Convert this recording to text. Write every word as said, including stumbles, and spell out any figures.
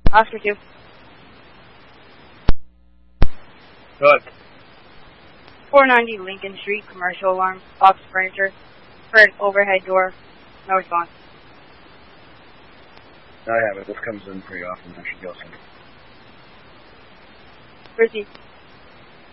Oscar two. Good. four ninety Lincoln Street, commercial alarm, office furniture, first overhead door, no response. I have it. This comes in pretty often. I should go soon. Proceed.